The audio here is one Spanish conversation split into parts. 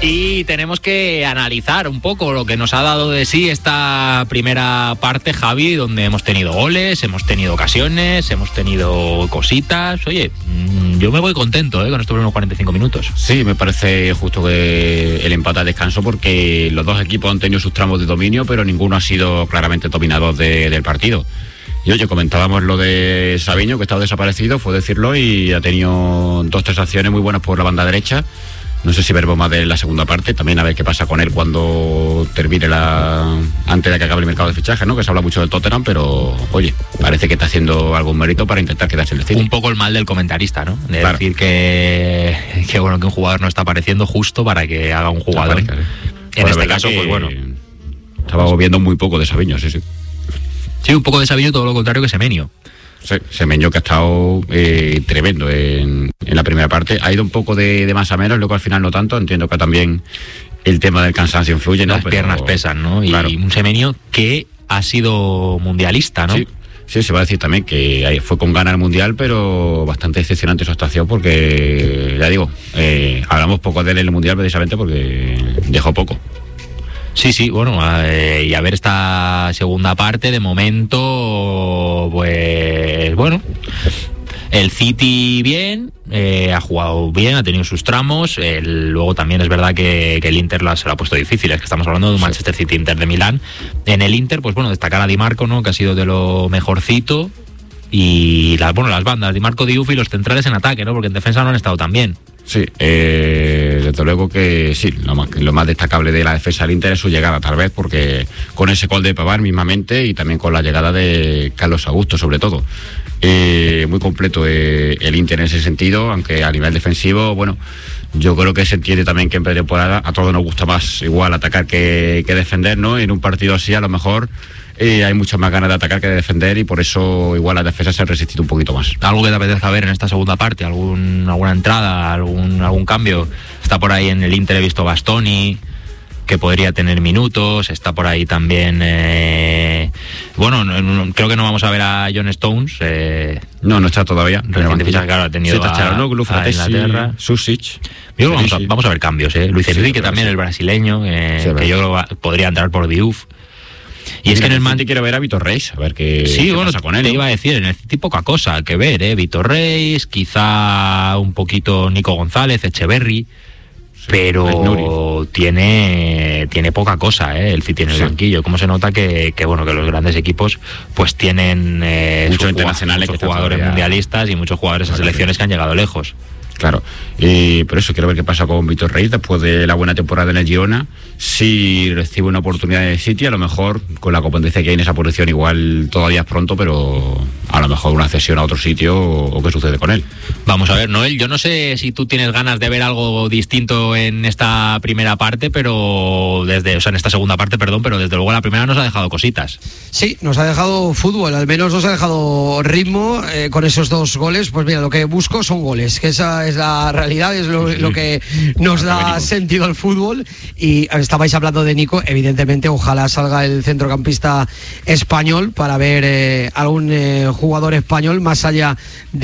Y tenemos que analizar un poco lo que nos ha dado de sí esta primera parte, Javi, donde hemos tenido goles, hemos tenido ocasiones, hemos tenido cositas. Oye, yo me voy contento con estos primeros 45 minutos. Sí, me parece justo que el empate a descanso, porque los dos equipos han tenido sus tramos de dominio, pero ninguno ha sido claramente dominador del partido. Y oye, comentábamos lo de Sabiño, que estaba desaparecido, fue decirlo, y ha tenido 2-3 acciones muy buenas por la banda derecha. No sé si veremos más de la segunda parte, también a ver qué pasa con él cuando termine antes de que acabe el mercado de fichajes, ¿no? Que se habla mucho del Tottenham, pero oye, parece que está haciendo algún mérito para intentar quedarse en el City. Un poco el mal del comentarista, ¿no? De claro. Decir que bueno, que un jugador no está apareciendo justo para que haga un jugador. En este caso, pues bueno. Estaba viendo muy poco de Sabiño, sí. Sí, un poco de Sabiño, todo lo contrario que Semenyo. Sí, Semenyo, que ha estado tremendo en la primera parte. Ha ido un poco de más a menos, luego al final no tanto. Entiendo que también el tema del cansancio influye, ¿no? Las piernas pesan, ¿no? Claro. Y un Semenyo que ha sido mundialista, ¿no? Sí, se va a decir también que fue con ganas al Mundial, pero bastante decepcionante su actuación, porque, ya digo, hablamos poco de él en el Mundial precisamente porque dejó poco. Sí, bueno, y a ver esta segunda parte, de momento, pues bueno, el City bien, ha jugado bien, ha tenido sus tramos, luego también es verdad que el Inter se lo ha puesto difícil, es que estamos hablando de un Manchester City-Inter de Milán. En el Inter, pues bueno, destacar a Di Marco, ¿no? Que ha sido de lo mejorcito, y las bandas, Di Marco, Diouf y los centrales en ataque, ¿no? Porque en defensa no han estado tan bien. Sí, desde luego que sí, lo más destacable de la defensa del Inter es su llegada, tal vez, porque con ese gol de Pavard mismamente y también con la llegada de Carlos Augusto, sobre todo. Muy completo el Inter en ese sentido, aunque a nivel defensivo, bueno, yo creo que se entiende también que en pretemporada a todos nos gusta más igual atacar que defender, ¿no? En un partido así, a lo mejor hay muchas más ganas de atacar que de defender, y por eso igual la defensa se ha resistido un poquito más. ¿Algo que te apetezca ver en esta segunda parte? ¿Alguna entrada? ¿Algún cambio? Está por ahí en el Inter, he visto Bastoni, que podría tener minutos. Está por ahí también creo que no vamos a ver a John Stones. No está todavía. Reciente fichaje, claro, ha tenido a Inglaterra. Susic. Vamos a ver cambios. Luis Enrique también, el brasileño, que yo creo que podría entrar por Diouf. Y es que en el Manchester quiero ver a Vitor Reis, a ver qué pasa con él. Te iba a decir, en el City poca cosa que ver, Vitor Reis, quizá un poquito Nico González, Echeverry, pero tiene poca cosa, el City en el banquillo. Como se nota que los grandes equipos pues tienen muchos internacionales, muchos jugadores mundialistas y muchos jugadores en selecciones que han llegado lejos. Claro, y por eso quiero ver qué pasa con Vitor Reis después de la buena temporada en el Girona. Si recibe una oportunidad en el City, a lo mejor con la competencia que hay en esa posición igual todavía es pronto, pero a lo mejor una cesión a otro sitio o qué sucede con él. Vamos a ver, Noel, yo no sé si tú tienes ganas de ver algo distinto en esta primera parte, en esta segunda parte, pero desde luego la primera nos ha dejado cositas. Sí, nos ha dejado fútbol, al menos nos ha dejado ritmo con esos dos goles. Pues mira, lo que busco son goles, que esa es la realidad, es lo que nos da sentido al fútbol. Y estabais hablando de Nico, evidentemente ojalá salga el centrocampista español para ver algún jugador español más allá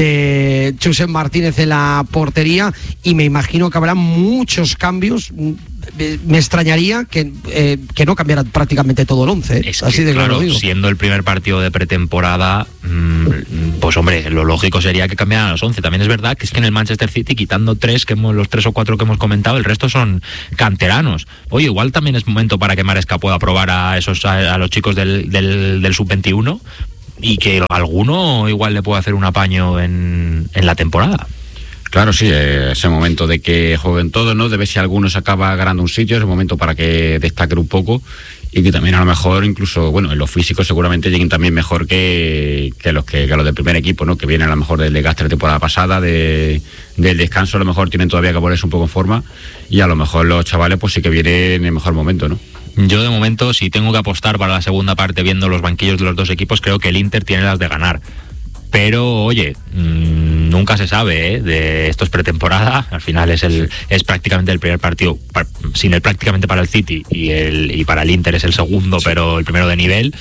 de Josep Martínez en la portería, y me imagino que habrá muchos cambios. Me extrañaría que no cambiara prácticamente todo el 11. Es así de claro, siendo el primer partido de pretemporada, pues hombre, lo lógico sería que cambiaran los 11. También es verdad que es que en el Manchester City, quitando los 3 o 4 que hemos comentado, el resto son canteranos. Oye, igual también es momento para que Maresca pueda probar a los chicos del sub-21, y que alguno igual le pueda hacer un apaño en la temporada. Claro, sí, es el momento de que jueguen todos, ¿no? De ver si alguno se acaba ganando un sitio, es el momento para que destaquen un poco, y que también a lo mejor incluso, en los físicos seguramente lleguen también mejor que los del primer equipo, ¿no? Que vienen a lo mejor del desgaste de la temporada pasada, del descanso, a lo mejor tienen todavía que ponerse un poco en forma, y a lo mejor los chavales pues sí que vienen en el mejor momento, ¿no? Yo de momento, si tengo que apostar para la segunda parte viendo los banquillos de los dos equipos, creo que el Inter tiene las de ganar. Pero, oye, nunca se sabe, de esto es pretemporada, al final es prácticamente el primer partido, prácticamente para el City, y para el Inter es el segundo, pero el primero de nivel.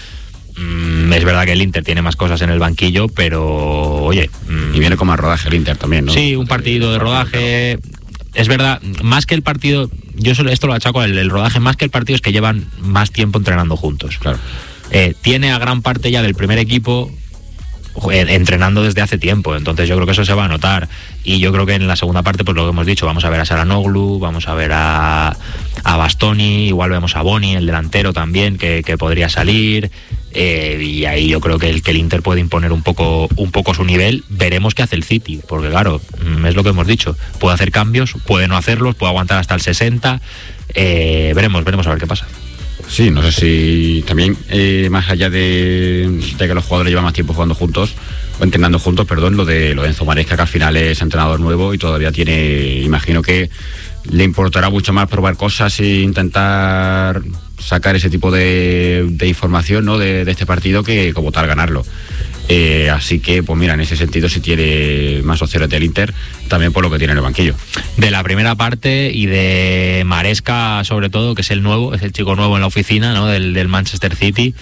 Es verdad que el Inter tiene más cosas en el banquillo, pero, oye... y viene con más rodaje el Inter también, ¿no? Sí, un partido de rodaje... Es verdad, más que el partido, yo esto lo achaco el rodaje más que el partido, es que llevan más tiempo entrenando juntos. Claro. Tiene a gran parte ya del primer equipo entrenando desde hace tiempo, entonces yo creo que eso se va a notar, y yo creo que en la segunda parte, pues lo que hemos dicho, vamos a ver a Çalhanoğlu, vamos a ver a Bastoni, igual vemos a Boni, el delantero también, que podría salir, y ahí yo creo que el Inter puede imponer un poco su nivel. Veremos qué hace el City, porque claro, es lo que hemos dicho, puede hacer cambios, puede no hacerlos, puede aguantar hasta el 60, veremos a ver qué pasa. Sí, no sé si también, más allá de que los jugadores llevan más tiempo jugando juntos, o entrenando juntos, perdón, lo de Enzo Maresca, que al final es entrenador nuevo y todavía tiene, imagino que le importará mucho más probar cosas e intentar sacar ese tipo de información, ¿no?, de este partido, que como tal ganarlo. Así que, pues mira, en ese sentido sí tiene más opciones del Inter, también por lo que tiene en el banquillo. De la primera parte y de Maresca, sobre todo, que es el chico nuevo en la oficina, ¿no?, del Manchester City.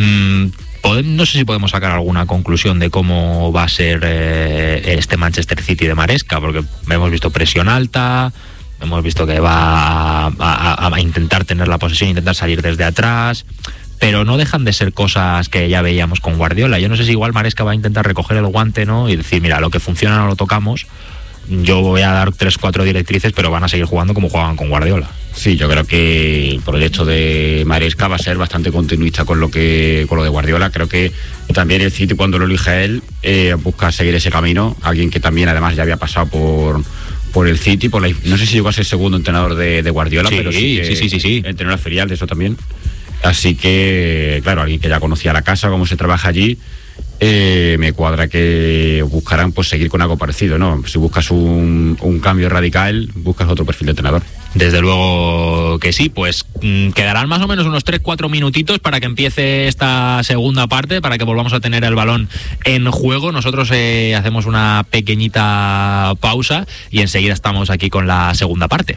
No sé si podemos sacar alguna conclusión de cómo va a ser este Manchester City de Maresca, porque hemos visto presión alta, hemos visto que va a intentar tener la posesión, intentar salir desde atrás, pero no dejan de ser cosas que ya veíamos con Guardiola. Yo no sé si igual Maresca va a intentar recoger el guante, ¿no?, y decir, mira, lo que funciona no lo tocamos, yo voy a dar 3-4 directrices, pero van a seguir jugando como jugaban con Guardiola. Sí, yo creo que el proyecto de Maresca va a ser bastante continuista con lo de Guardiola. Creo que también el City, cuando lo elige él, busca seguir ese camino. Alguien que también además ya había pasado por el City, no sé si llegó a ser segundo entrenador de Guardiola, sí, pero sí. Entrenó la filial de eso también. Así que, claro, alguien que ya conocía la casa, cómo se trabaja allí, me cuadra que buscarán pues seguir con algo parecido, ¿no? Si buscas un cambio radical, buscas otro perfil de entrenador. Desde luego que sí, pues quedarán más o menos unos 3-4 minutitos para que empiece esta segunda parte, para que volvamos a tener el balón en juego. Nosotros hacemos una pequeñita pausa y enseguida estamos aquí con la segunda parte.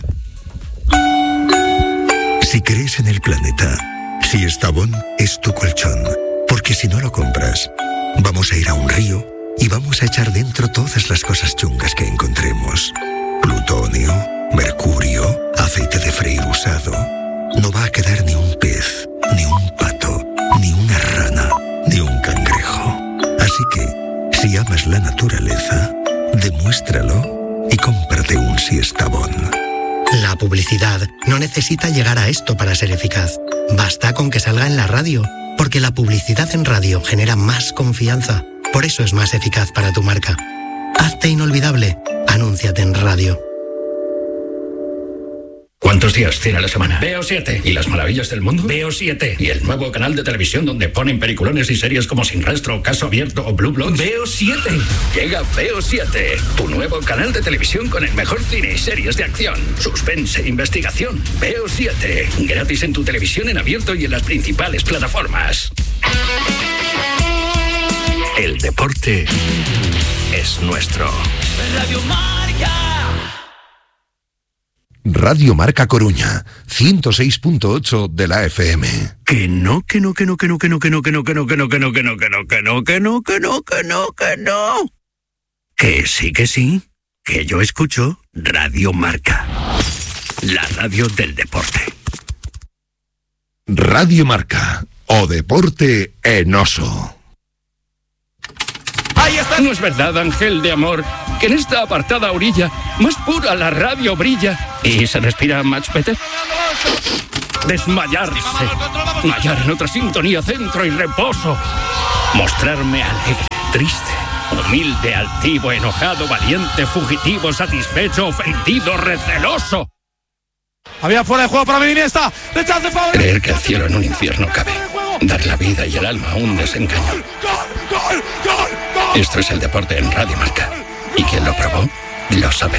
Si crees en el planeta, Siestabón es tu colchón, porque si no lo compras, vamos a ir a un río y vamos a echar dentro todas las cosas chungas que encontremos. Plutonio, mercurio, aceite de freír usado. No va a quedar ni un pez, ni un pato, ni una rana, ni un cangrejo. Así que, si amas la naturaleza, demuéstralo y cómprate un Siestabón. La publicidad no necesita llegar a esto para ser eficaz. Basta con que salga en la radio, porque la publicidad en radio genera más confianza. Por eso es más eficaz para tu marca. Hazte inolvidable. Anúnciate en radio. ¿Cuántos días tiene la semana? Veo 7. ¿Y las maravillas del mundo? Veo 7. ¿Y el nuevo canal de televisión donde ponen peliculones y series como Sin Rastro, Caso Abierto o Blue Bloods? Veo 7. Llega Veo 7, tu nuevo canal de televisión con el mejor cine y series de acción, suspense e investigación. Veo 7. Gratis en tu televisión en abierto y en las principales plataformas. El deporte es nuestro. Radio Marca. Radio Marca Coruña, 106.8 de la FM. Que no. Que sí. Que yo escucho Radio Marca. La radio del deporte. Radio Marca, o deporte en oso. Ahí está. No es verdad, ángel de amor, que en esta apartada orilla, más pura la radio brilla y se respira much better. Desmayarse, hallar en otra sintonía, centro y reposo, mostrarme alegre, triste, humilde, altivo, enojado, valiente, fugitivo, satisfecho, ofendido, receloso. Había fuera de juego para Iniesta. Rechace favorable. Creer que el cielo en un infierno cabe. Dar la vida y el alma a un desengaño. ¡Gol! Esto es el deporte en Radio Marca. Y quien lo probó, lo sabe.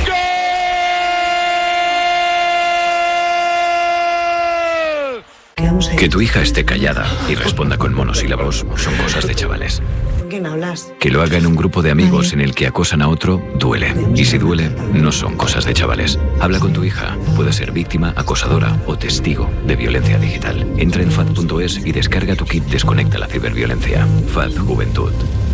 Que tu hija esté callada y responda con monosílabos son cosas de chavales. ¿Con quién hablas? Que lo haga en un grupo de amigos en el que acosan a otro, duele. Y si duele, no son cosas de chavales. Habla con tu hija. Puede ser víctima, acosadora o testigo de violencia digital. Entra en FAD.es y descarga tu kit Desconecta la ciberviolencia. FAD Juventud.